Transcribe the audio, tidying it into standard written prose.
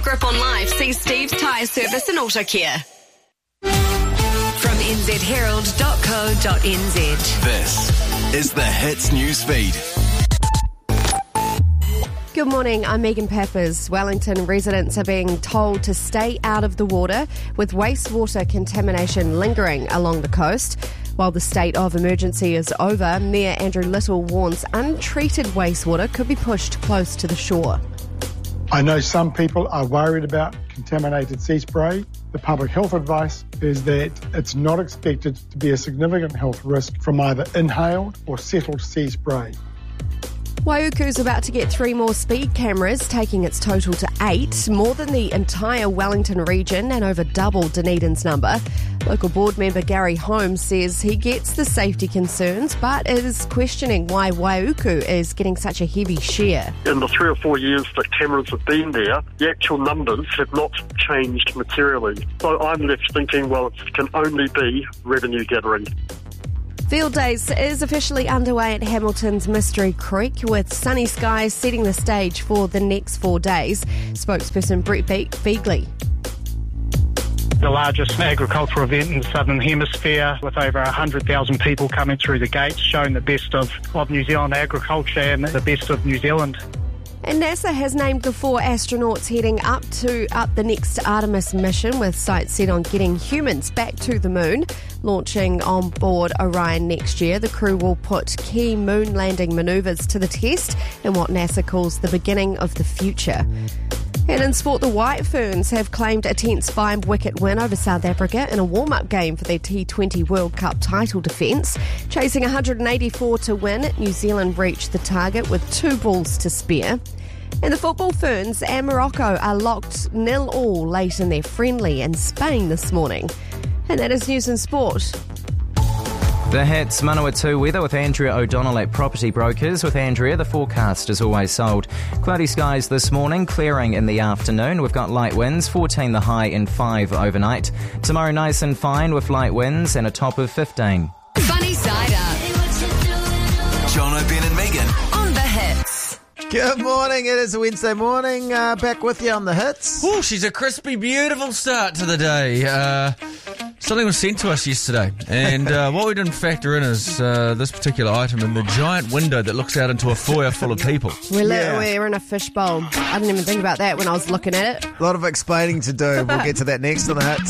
Grip on Life sees Steve's Tyre Service and Auto Care. From nzherald.co.nz. This is the Hits News Feed. Good morning, I'm Megan Peppers. Wellington residents are being told to stay out of the water with wastewater contamination lingering along the coast. While the state of emergency is over, Mayor Andrew Little warns untreated wastewater could be pushed close to the shore. I know some people are worried about contaminated sea spray. The public health advice is that it's not expected to be a significant health risk from either inhaled or settled sea spray. Waiuku's about to get 3 more speed cameras, taking its total to 8, more than the entire Wellington region and over double Dunedin's number. Local board member Gary Holmes says he gets the safety concerns, but is questioning why Waiuku is getting such a heavy share. In the 3 or 4 years that cameras have been there, the actual numbers have not changed materially. So I'm left thinking, well, it can only be revenue gathering. Field Days is officially underway at Hamilton's Mystery Creek, with sunny skies setting the stage for the next 4 days. Spokesperson Brett Beagley. The largest agricultural event in the Southern Hemisphere, with over 100,000 people coming through the gates, showing the best of New Zealand agriculture and the best of New Zealand. And NASA has named the 4 astronauts heading up the next Artemis mission, with sights set on getting humans back to the moon. Launching on board Orion next year, the crew will put key moon landing manoeuvres to the test in what NASA calls the beginning of the future. And in sport, the White Ferns have claimed a tense 5-wicket win over South Africa in a warm-up game for their T20 World Cup title defence. Chasing 184 to win, New Zealand reached the target with 2 balls to spare. And the Football Ferns and Morocco are locked 0-0 late in their friendly in Spain this morning. And that is news and sport. The Hits Manawatu weather with Andrea O'Donnell at Property Brokers. With Andrea, the forecast is always sold. Cloudy skies this morning, clearing in the afternoon. We've got light winds, 14 the high and 5 overnight. Tomorrow nice and fine with light winds and a top of 15. Funny Side Up. Jono, Ben and Megan. On the Hits. Good morning, it is a Wednesday morning, back with you on the Hits. Oh, she's a crispy, beautiful start to the day. Something was sent to us yesterday, and what we didn't factor in is this particular item in the giant window that looks out into a foyer full of people. We're in a fishbowl. I didn't even think about that when I was looking at it. A lot of explaining to do. We'll get to that next on the Hits.